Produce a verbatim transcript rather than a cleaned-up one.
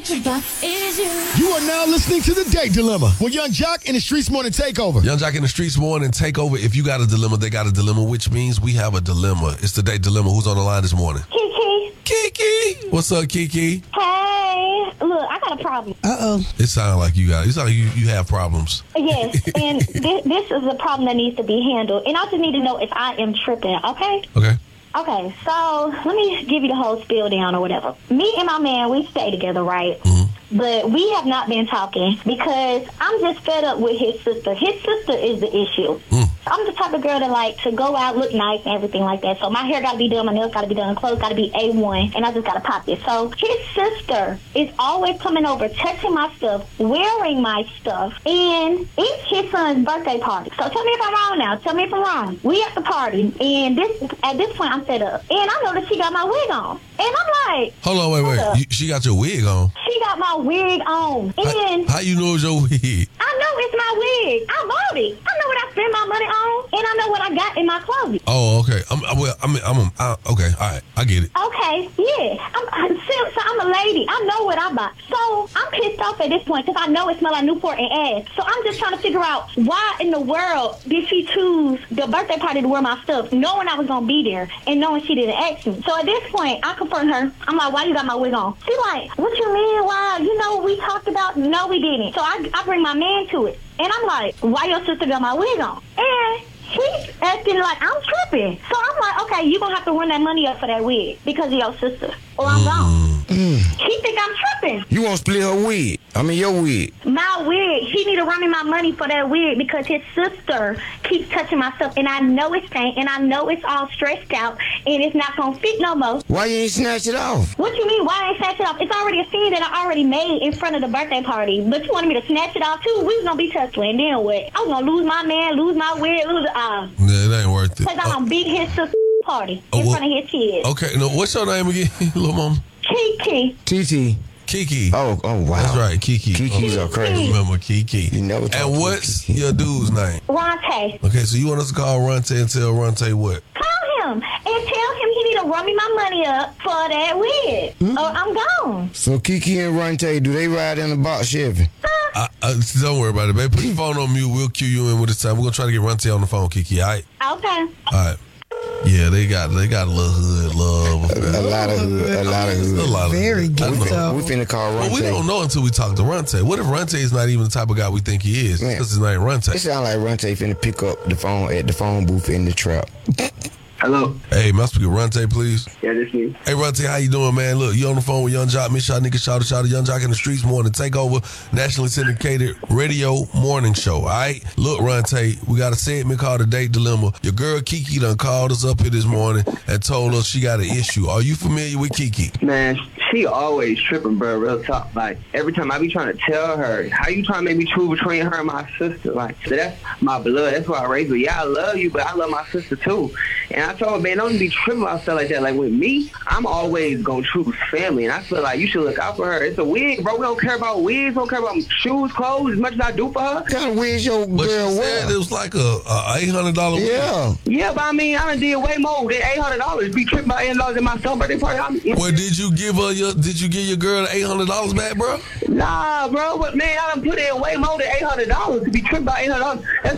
tripper is you. You are now listening to The Date Dilemma with Young Jock and the Streets Morning Takeover. Young Jock in the Streets Morning Takeover. If you got a dilemma, they got a dilemma, which means we have a dilemma. It's The Date Dilemma. Who's on the line this morning? Kiki. Kiki. What's up, Kiki? Hey. Look, I got a problem. Uh-oh. It sounds like you got it. It sounds like you, you have problems. Yes, and this, this is a problem that needs to be handled. And I just need to know if I am tripping, okay? Okay. Okay, so let me give you the whole spiel down or whatever. Me and my man, we stay together, right? Mm-hmm. But we have not been talking because I'm just fed up with his sister. His sister is the issue. Mm. I'm the type of girl that like to go out, look nice and everything like that. So my hair got to be done, my nails got to be done, clothes got to be A one, and I just got to pop it. So his sister is always coming over, touching my stuff, wearing my stuff, and it's his son's birthday party. So tell me if I'm wrong now. Tell me if I'm wrong. We at the party, and this at this point I'm fed up. And I know that she got my wig on. And I'm like... Hold on, wait, wait. Hold up. You, she got your wig on? She got my wig on. And... How, how you know it's your wig? I know it's my wig. I bought it. I know what I spend my money on, and I know what I got in my closet. Oh, okay. I'm, I, well, I mean, I'm, I, okay, all right. I get it. Okay, yeah. I'm, I'm, so I'm a lady. I know what I bought. So I'm pissed off at this point because I know it smells like Newport and ass. So I'm just trying to figure out why in the world did she choose the birthday party to wear my stuff, knowing I was going to be there and knowing she didn't ask me. So at this point, I confront her. I'm like, why you got my wig on? She like, what you mean? Why? You know what we talked about? No, we didn't. So I, I bring my man to it. And I'm like, why your sister got my wig on? And she's acting like I'm tripping. So I'm like, okay, you're going to have to run that money up for that wig because of your sister, or I'm gone. Mm. She think I'm tripping. You want to split her wig? I mean, your wig. My wig. She need to run me my money for that wig because his sister keeps touching my stuff, and I know it's stank, and I know it's all stretched out, and it's not going to fit no more. Why you ain't snatch it off? What you mean, why I ain't snatch it off? It's already a scene that I already made in front of the birthday party, but you wanted me to snatch it off, too? We was going to be tussling, then what? I was going to lose my man, lose my wig, lose it all. Yeah, it ain't worth it. Because I'm going to beat his sister party Oh, in well, front of his kids. Okay, no, what's your name again, little mama? Kiki. T T. Kiki. Oh, oh, wow. That's right, Kiki. Kiki's okay. are crazy. Remember Kiki. You never talk And to what's Kiki. your dude's name? Ronte. Okay, so you want us to call Ronte and tell Ronte what? Call him and tell him he need to run me my money up for that wig, Hmm? or I'm gone. So Kiki and Ronte, do they ride in the box Chevy? I, I, don't worry about it, babe. Put your phone on mute. We'll cue you in with this time. We're going to try to get Ronte on the phone, Kiki, all right? Okay. All right. Yeah, they got they got a little hood love. A lot of hood. A lot of hood. A lot of Very hood. I good, know. though. We finna call But Ronte. we don't know until we talk to Ronte. What if Ronte is not even the type of guy we think he is? Man. Because his name Ronte. It sound like Ronte finna pick up the phone at the phone booth in the trap. Hello. Hey, may I speak with Ronte, please? Yeah, this me. Hey, Ronte, how you doing, man? Look, you on the phone with Young Jock, Miss Shot, Nigga, Shout Out, Shout Out, Young Jock in the Streets Morning Takeover, nationally syndicated radio morning show, all right? Look, Ronte, we got a segment called The Date Dilemma. Your girl Kiki done called us up here this morning and told us she got an issue. Are you familiar with Kiki? Man, she always tripping, bro. Real talk. Like, every time I be trying to tell her, how you trying to make me choose between her and my sister? Like, so that's my blood. That's why I raised her. Yeah, I love you, but I love my sister, too. And I told her, man, don't be tripping about stuff like that. Like, with me, I'm always going to choose family. And I feel like you should look out for her. It's a wig, bro. We don't care about wigs. We don't care about shoes, clothes, as much as I do for her. What kind of wig's your But girl she said wear? it was like a, a eight hundred dollars wig. Yeah. Yeah, but I mean, I done did way more than eight hundred dollars. Be tripping about eight hundred dollars in my son's birthday party. I mean, Well, did you give her your, did you give your girl the eight hundred dollars back, bro? nah, bro. But, man, I done put in way more than eight hundred dollars to be tripping about eight hundred dollars. That's